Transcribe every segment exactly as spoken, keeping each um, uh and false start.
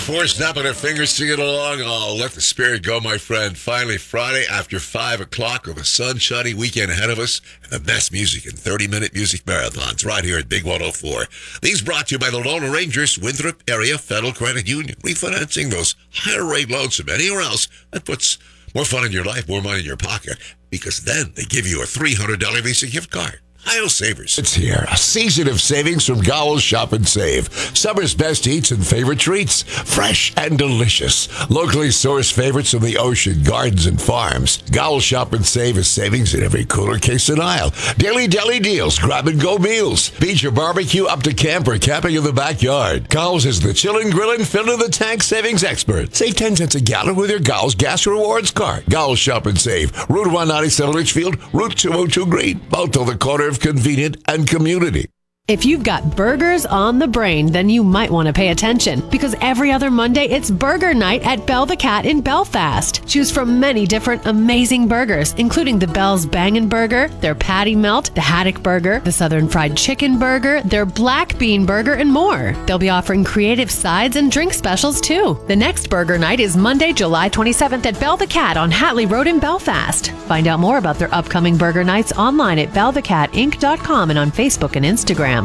four, snapping our fingers to get along. Oh, let the spirit go, my friend. Finally, Friday after five o'clock with a sunshiny weekend ahead of us and the best music in thirty-minute music marathons right here at Big one oh four. These brought to you by the Lone Rangers, Winthrop Area Federal Credit Union. Refinancing those higher rate loans from anywhere else. That puts more fun in your life, more money in your pocket, because then they give you a three hundred dollars Visa gift card. Ohio Savers. It's here. A season of savings from Gowell's Shop and Save. Summer's best eats and favorite treats. Fresh and delicious. Locally sourced favorites from the ocean, gardens, and farms. Gowell's Shop and Save is savings in every cooler, case, and aisle. Daily deli deals. Grab-and-go meals. Beach or barbecue up to camp or camping in the backyard. Gowell's is the chillin', grillin', fill-in-the-tank savings expert. Save ten cents a gallon with your Gowell's Gas Rewards card. Gowell's Shop and Save. Route one ninety-seven Litchfield. Route two oh two Green. Both on the corner of convenient and community. If you've got burgers on the brain, then you might want to pay attention, because every other Monday it's Burger Night at Bell the Cat in Belfast. Choose from many different amazing burgers, including the Bell's Bangin' Burger, their Patty Melt, the Haddock Burger, the Southern Fried Chicken Burger, their Black Bean Burger, and more. They'll be offering creative sides and drink specials too. The next Burger Night is Monday, July twenty-seventh at Bell the Cat on Hatley Road in Belfast. Find out more about their upcoming Burger Nights online at bell the cat inc dot com and on Facebook and Instagram.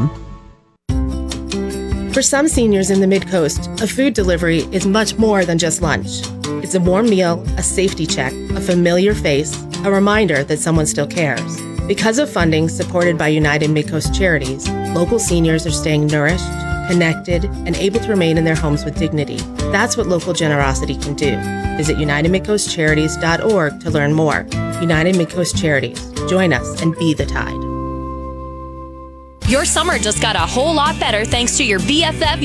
For some seniors in the Mid-Coast, a food delivery is much more than just lunch. It's a warm meal, a safety check, a familiar face, a reminder that someone still cares. Because of funding supported by United Mid-Coast Charities, local seniors are staying nourished, connected, and able to remain in their homes with dignity. That's what local generosity can do. Visit united midcoast charities dot org to learn more. United Mid-Coast Charities. Join us and be the tide. Your summer just got a whole lot better thanks to your B F F